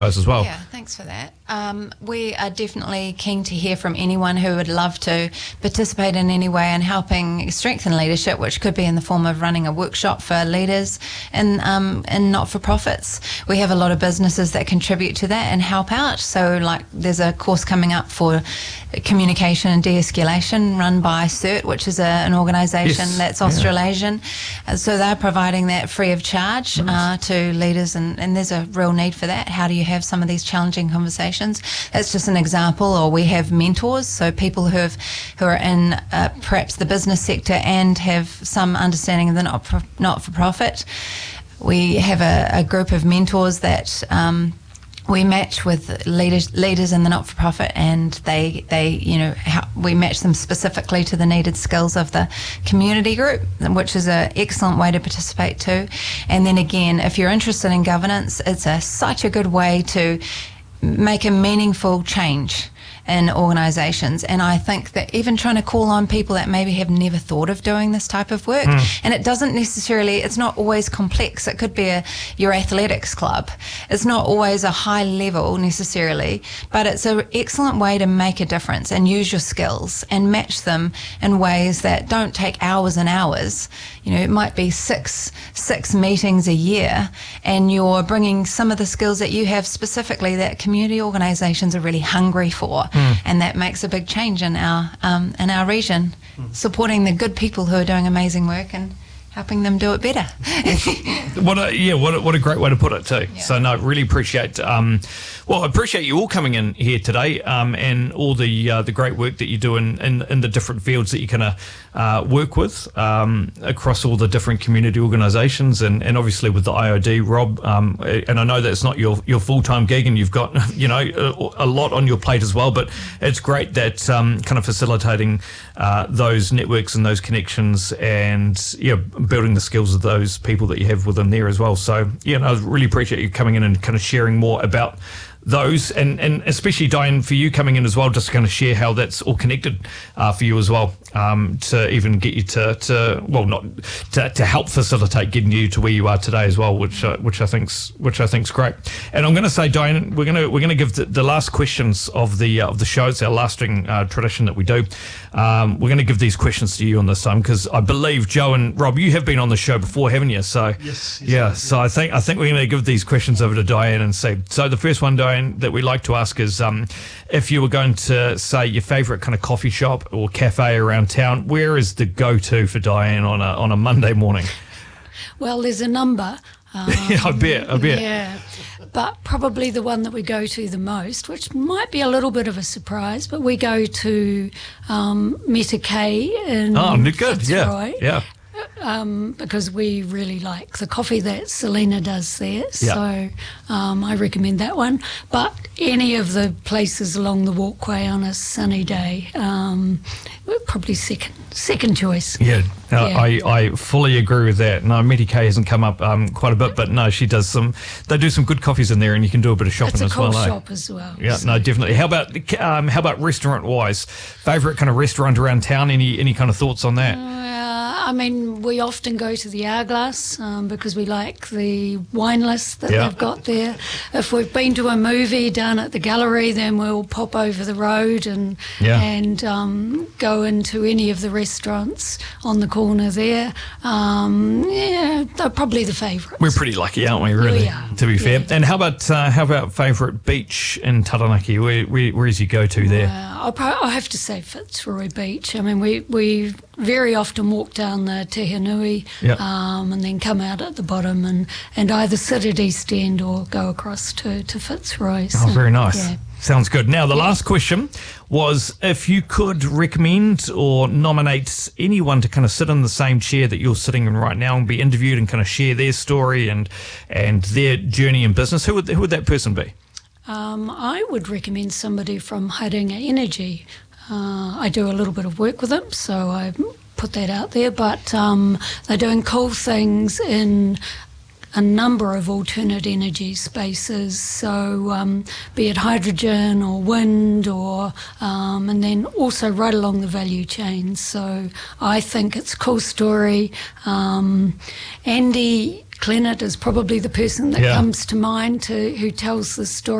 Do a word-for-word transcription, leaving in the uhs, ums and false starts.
as well. Yeah, thanks for that. Um, we are definitely keen to hear from anyone who would love to participate in any way in helping strengthen leadership, which could be in the form of running a workshop for leaders in, um, in not-for-profits. We have a lot of businesses that contribute to that and help out. So like there's a course coming up for communication and de-escalation run by CERT, which is a, an organisation yes. that's yeah. Australasian. Uh, so they're providing that free of charge nice. uh, to leaders, and, and there's a real need for that. How do you have some of these challenging conversations? That's just an example. Or we have mentors, so people who have who are in uh, perhaps the business sector and have some understanding of the not for, not for profit. We have a, a group of mentors that um, we match with leaders leaders in the not for profit, and they they you know how, we match them specifically to the needed skills of the community group, which is an excellent way to participate too. And then again, if you're interested in governance, it's a such a good way to make a meaningful change in organisations. And I think that even trying to call on people that maybe have never thought of doing this type of work, mm. and it doesn't necessarily, it's not always complex. It could be a, your athletics club. It's not always a high level necessarily, but it's an excellent way to make a difference and use your skills and match them in ways that don't take hours and hours. You know, it might be six six meetings a year, and you're bringing some of the skills that you have specifically that community organisations are really hungry for, mm. and that makes a big change in our um, in our region, mm. supporting the good people who are doing amazing work and helping them do it better. what a, yeah, what a, what a great way to put it too. Yeah. So no, really appreciate. Um, well, I appreciate you all coming in here today, um, and all the uh, the great work that you do in, in, in the different fields that you kind of uh, work with um, across all the different community organisations, and, and obviously with the I O D, Rob. Um, and I know that it's not your your full time gig, and you've got you know a, a lot on your plate as well. But it's great that um, kind of facilitating uh, those networks and those connections, and yeah. building the skills of those people that you have within there as well. So, yeah, no, I really appreciate you coming in and kind of sharing more about those, and, and especially Diane, for you coming in as well, just to kind of share how that's all connected uh, for you as well, um, to even get you to, to well, not to, to help facilitate getting you to where you are today as well, which uh, which I think's which I think's great. And I'm going to say, Diane, we're going to we're going to give the, the last questions of the uh, of the show. It's our lasting uh, tradition that we do. Um, we're going to give these questions to you on this time, because I believe Joe and Rob, you have been on the show before, haven't you? So yes, yes yeah. So I think I think we're going to give these questions over to Diane and see. So the first one, Diane, that we like to ask is, um, if you were going to say your favourite kind of coffee shop or cafe around town, where is the go-to for Diane on a on a Monday morning? Well, there's a number. Um, yeah, I bet, I bet. Yeah, but probably the one that we go to the most, which might be a little bit of a surprise, but we go to um, Meta K in oh, good, Fitzroy. yeah, yeah. Um, because we really like the coffee that Selena does there, yeah. so um, I recommend that one. But any of the places along the walkway on a sunny day, um, probably second second choice. Yeah, no, yeah. I, I fully agree with that. No, Meti K hasn't come up um, quite a bit, but no, she does some. They do some good coffees in there, and you can do a bit of shopping it's a as cool well. It's shop eh? as well. Yeah, so. no, definitely. How about um, how about restaurant wise? Favourite kind of restaurant around town? Any any kind of thoughts on that? Uh, I mean, we often go to the Hourglass um, because we like the wine list that yeah. they've got there. If we've been to a movie down at the gallery, then we'll pop over the road and yeah. and um, go into any of the restaurants on the corner there. Um, yeah, they're probably the favourites. We're pretty lucky, aren't we, really, we are. to be fair? Yeah. And how about uh, how about favourite beach in Taranaki? Where, where, where is you go to there? Uh, I'll, pro- I'll have to say Fitzroy Beach. I mean, we, we very often walk down the Te Henui yeah. um, and then come out at the bottom and, and either sit at East End or go across to, to Fitzroy. So, oh, very nice. Yeah. Sounds good. Now, the last question was, if you could recommend or nominate anyone to kind of sit in the same chair that you're sitting in right now and be interviewed and kind of share their story and and their journey in business, who would who would that person be? Um, I would recommend somebody from Haringa Energy. Uh, I do a little bit of work with them, so I put that out there. But um, they're doing cool things in a number of alternate energy spaces, so um, be it hydrogen or wind, or um, and then also right along the value chain. So I think it's a cool story. Um, Andy Clennett is probably the person that yeah. comes to mind to who tells the story.